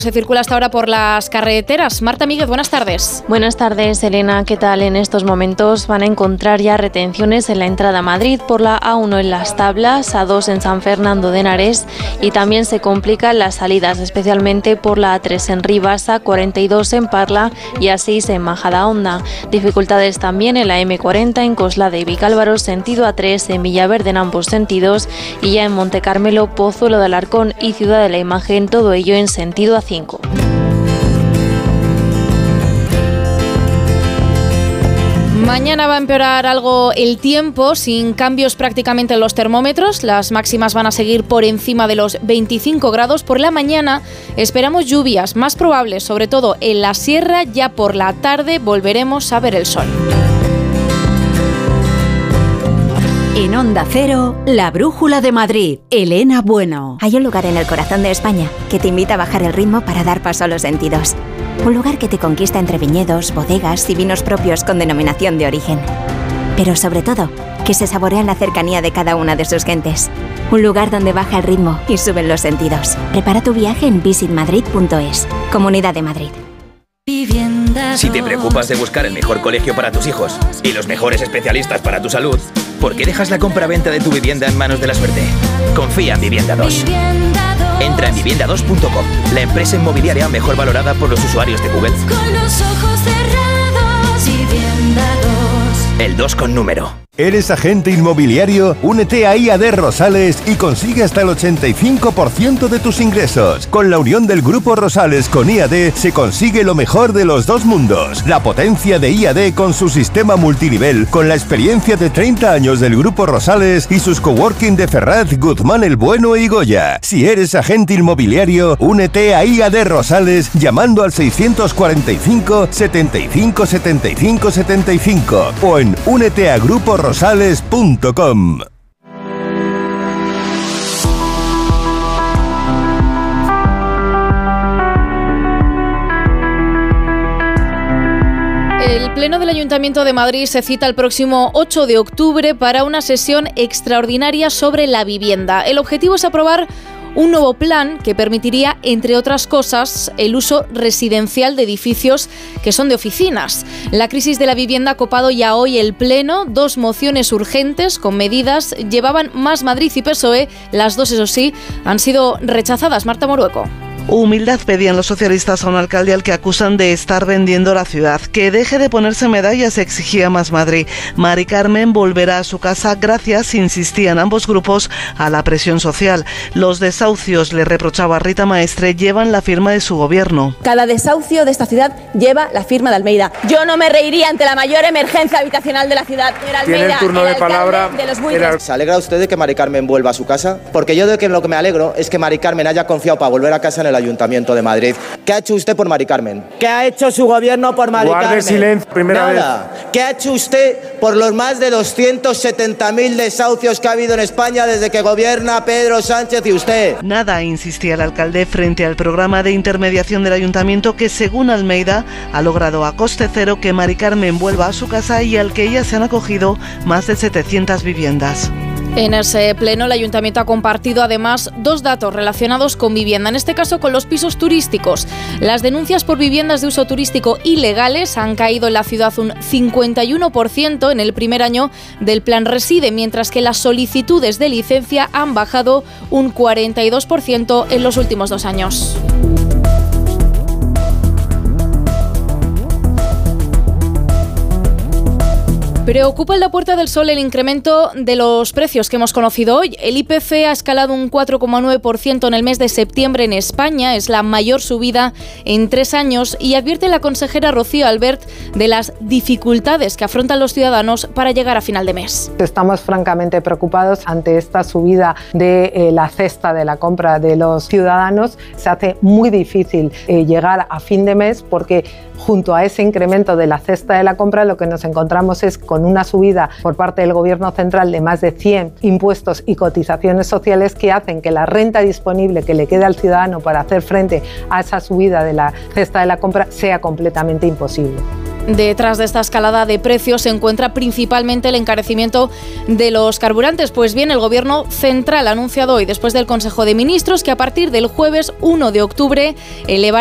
Se circula hasta ahora por las carreteras. Marta Míguez, buenas tardes. Buenas tardes, Elena. ¿Qué tal? En estos momentos van a encontrar ya retenciones en la entrada a Madrid por la A1 en Las Tablas, A2 en San Fernando de Henares y también se complican las salidas, especialmente por la A3 en Rivas, A42 en Parla y A6 en Majadahonda. Dificultades también en la M40 en Coslada y Vicálvaro, sentido A3 en Villaverde en ambos sentidos y ya en Montecarmelo, Pozuelo de Alarcón y Ciudad de la Imagen, todo ello en sentido A5. Mañana va a empeorar algo el tiempo, sin cambios prácticamente en los termómetros. Las máximas van a seguir por encima de los 25 grados. Por la mañana esperamos lluvias más probables, sobre todo en la sierra. Ya por la tarde volveremos a ver el sol. En Onda Cero, la Brújula de Madrid, Elena Bueno. Hay un lugar en el corazón de España que te invita a bajar el ritmo para dar paso a los sentidos. Un lugar que te conquista entre viñedos, bodegas y vinos propios con denominación de origen. Pero sobre todo, que se saborea en la cercanía de cada una de sus gentes. Un lugar donde baja el ritmo y suben los sentidos. Prepara tu viaje en visitmadrid.es. Comunidad de Madrid. Si te preocupas de buscar el mejor colegio para tus hijos y los mejores especialistas para tu salud, ¿por qué dejas la compraventa de tu vivienda en manos de la suerte? Confía en Vivienda 2. Entra en vivienda2.com, la empresa inmobiliaria mejor valorada por los usuarios de Google. Con los ojos cerrados, Vivienda 2. El 2 con número. ¿Eres agente inmobiliario? Únete a IAD Rosales y consigue hasta el 85% de tus ingresos. Con la unión del Grupo Rosales con IAD se consigue lo mejor de los dos mundos. La potencia de IAD con su sistema multinivel, con la experiencia de 30 años del Grupo Rosales y sus coworking de Ferraz, Guzmán el Bueno y Goya. Si eres agente inmobiliario, únete a IAD Rosales llamando al 645 75 75 75 o en úneteagruporosales.com. El Pleno del Ayuntamiento de Madrid se cita el próximo 8 de octubre para una sesión extraordinaria sobre la vivienda. El objetivo es aprobar un nuevo plan que permitiría, entre otras cosas, el uso residencial de edificios que son de oficinas. La crisis de la vivienda ha copado ya hoy el Pleno. 2 mociones urgentes con medidas llevaban Más Madrid y PSOE. Las dos, eso sí, han sido rechazadas. Marta Morueco. Humildad pedían los socialistas a un alcalde al que acusan de estar vendiendo la ciudad. Que deje de ponerse medallas, exigía Más Madrid. Mari Carmen volverá a su casa gracias, insistían ambos grupos, a la presión social. Los desahucios, le reprochaba Rita Maestre, llevan la firma de su gobierno. Cada desahucio de esta ciudad lleva la firma de Almeida. Yo no me reiría ante la mayor emergencia habitacional de la ciudad. Tiene el turno de palabra. ¿Se alegra usted de que Mari Carmen vuelva a su casa? Porque yo de que lo que me alegro es que Mari Carmen haya confiado para volver a casa en el Ayuntamiento de Madrid. ¿Qué ha hecho usted por Mari Carmen? ¿Qué ha hecho su gobierno por Mari Carmen? Guarde silencio, primera vez. ¿Qué ha hecho usted por los más de 270.000 desahucios que ha habido en España desde que gobierna Pedro Sánchez y usted? Nada, insistía el alcalde frente al programa de intermediación del Ayuntamiento que, según Almeida, ha logrado a coste cero que Mari Carmen vuelva a su casa y al que ya se han acogido más de 700 viviendas. En ese pleno, el Ayuntamiento ha compartido además 2 datos relacionados con vivienda, en este caso con los pisos turísticos. Las denuncias por viviendas de uso turístico ilegales han caído en la ciudad un 51% en el primer año del Plan Reside, mientras que las solicitudes de licencia han bajado un 42% en los últimos 2 años. Preocupa en la Puerta del Sol el incremento de los precios que hemos conocido hoy. El IPC ha escalado un 4,9% en el mes de septiembre en España. Es la mayor subida en 3 años y advierte la consejera Rocío Albert de las dificultades que afrontan los ciudadanos para llegar a final de mes. Estamos francamente preocupados ante esta subida de la cesta de la compra de los ciudadanos. Se hace muy difícil llegar a fin de mes porque junto a ese incremento de la cesta de la compra lo que nos encontramos es con una subida por parte del Gobierno central de más de 100 impuestos y cotizaciones sociales que hacen que la renta disponible que le quede al ciudadano para hacer frente a esa subida de la cesta de la compra sea completamente imposible. Detrás de esta escalada de precios se encuentra principalmente el encarecimiento de los carburantes. Pues bien, el Gobierno central ha anunciado hoy, después del Consejo de Ministros, que a partir del jueves 1 de octubre elevará